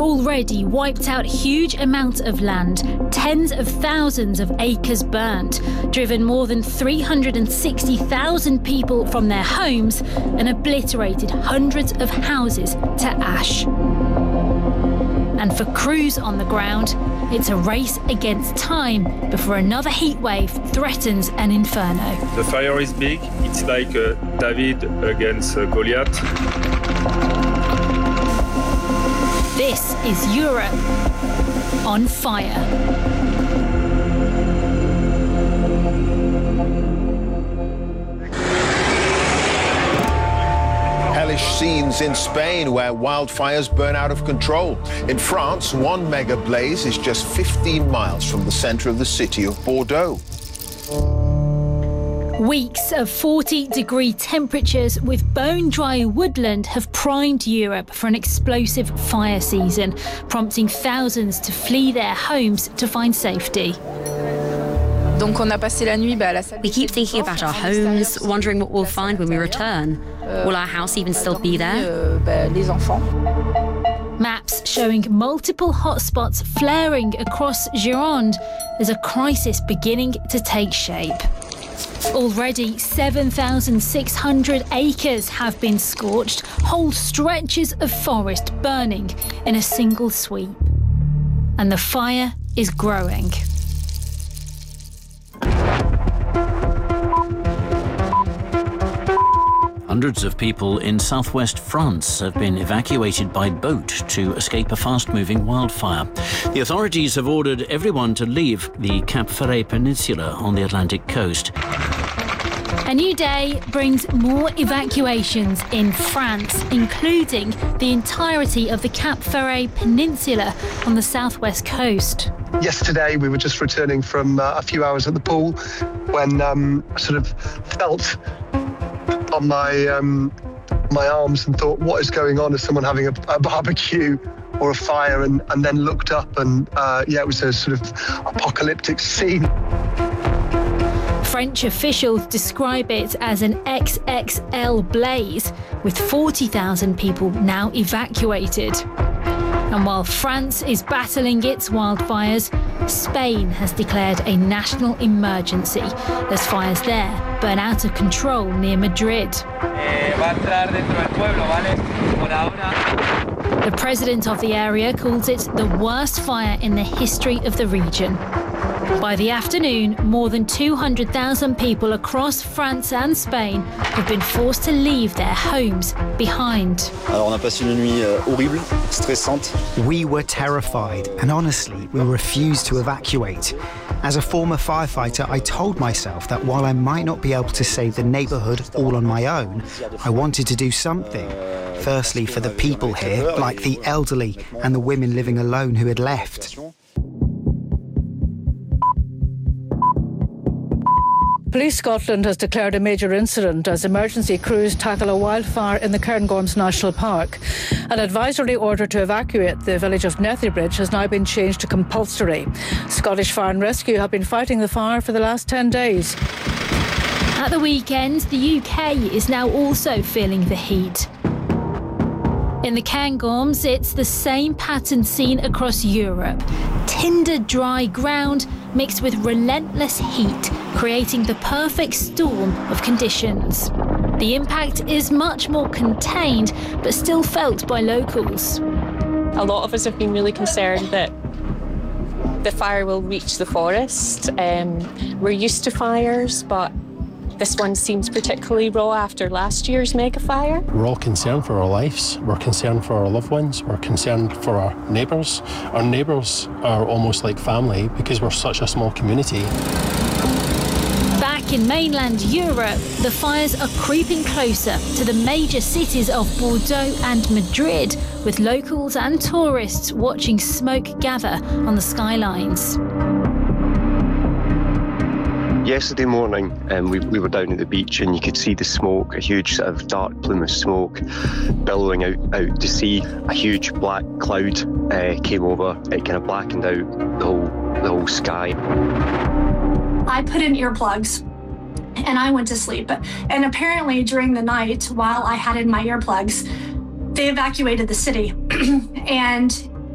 already wiped out huge amounts of land, tens of thousands of acres burnt, driven more than 360,000 people from their homes, and obliterated hundreds of houses to ash. And for crews on the ground, it's a race against time before another heatwave threatens an inferno. The fire is big. It's like David against Goliath. This is Europe on fire. Hellish scenes in Spain where wildfires burn out of control. In France, one mega blaze is just 15 miles from the centre of the city of Bordeaux. Weeks of 40-degree temperatures with bone-dry woodland have primed Europe for an explosive fire season, prompting thousands to flee their homes to find safety. We keep thinking about our homes, wondering what we'll find when we return. Will our house even still be there? Maps showing multiple hotspots flaring across Gironde as a crisis beginning to take shape. Already 7,600 acres have been scorched, whole stretches of forest burning in a single sweep. And the fire is growing. Hundreds of people in southwest France have been evacuated by boat to escape a fast-moving wildfire. The authorities have ordered everyone to leave the Cap Ferret Peninsula on the Atlantic coast. A new day brings more evacuations in France, including the entirety of the Cap Ferret Peninsula on the southwest coast. Yesterday, we were just returning from a few hours at the pool when I sort of felt on my arms and thought, what is going on? Is someone having a barbecue or a fire? And then looked up and it was a sort of apocalyptic scene. French officials describe it as an XXL blaze, with 40,000 people now evacuated. And while France is battling its wildfires, Spain has declared a national emergency as fires there burn out of control near Madrid. The president of the area calls it the worst fire in the history of the region. By the afternoon, more than 200,000 people across France and Spain have been forced to leave their homes behind. We were terrified, and honestly, we refused to evacuate. As a former firefighter, I told myself that while I might not be able to save the neighbourhood all on my own, I wanted to do something. Firstly, for the people here, like the elderly and the women living alone who had left. Police Scotland has declared a major incident as emergency crews tackle a wildfire in the Cairngorms National Park. An advisory order to evacuate the village of Nethybridge has now been changed to compulsory. Scottish Fire and Rescue have been fighting the fire for the last 10 days. At the weekend, the UK is now also feeling the heat. In the Cairngorms, it's the same pattern seen across Europe. Tinder dry ground mixed with relentless heat, creating the perfect storm of conditions. The impact is much more contained, but still felt by locals. A lot of us have been really concerned that the fire will reach the forest. We're used to fires, but this one seems particularly raw after last year's mega fire. We're all concerned for our lives. We're concerned for our loved ones. We're concerned for our neighbours. Our neighbours are almost like family because we're such a small community. Back in mainland Europe, the fires are creeping closer to the major cities of Bordeaux and Madrid, with locals and tourists watching smoke gather on the skylines. Yesterday morning, we were down at the beach and you could see the smoke, a huge sort of dark plume of smoke billowing out to sea. A huge black cloud came over. It kind of blackened out the whole sky. I put in earplugs and I went to sleep. And apparently during the night, while I had in my earplugs, they evacuated the city. And